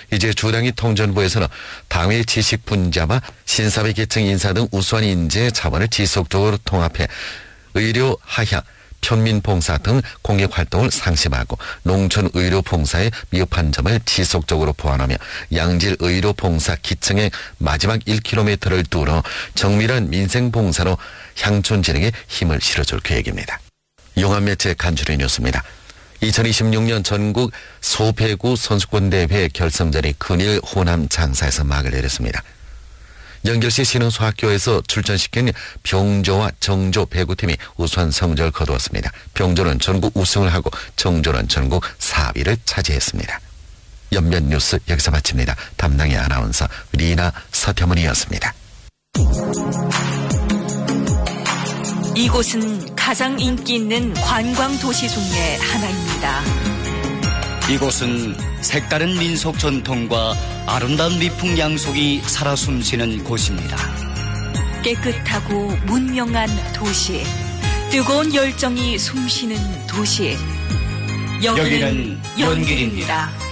이제 주당위 통전부에서는 당의 지식 분자와 신사회 계층 인사 등 우수한 인재 자원을 지속적으로 통합해 의료, 하향, 편민봉사 등 공익활동을 상심하고 농촌 의료봉사의 미흡한 점을 지속적으로 보완하며 양질 의료봉사 기층의 마지막 1km를 뚫어 정밀한 민생봉사로 향촌 진흥에 힘을 실어줄 계획입니다. 용암매체 간추린 뉴스입니다. 2026년 전국 소배구 선수권대회 결승전이 근일 호남 장사에서 막을 내렸습니다. 연결시 신흥소학교에서 출전시킨 병조와 정조 배구팀이 우수한 성적을 거두었습니다. 병조는 전국 우승을 하고 정조는 전국 4위를 차지했습니다. 연면뉴스 여기서 마칩니다. 담당의 아나운서 리나 서태문이었습니다. 이곳은 가장 인기 있는 관광도시 중에 하나입니다. 이곳은 색다른 민속 전통과 아름다운 미풍 양속이 살아 숨쉬는 곳입니다. 깨끗하고 문명한 도시, 뜨거운 열정이 숨쉬는 도시. 여기는 연길입니다.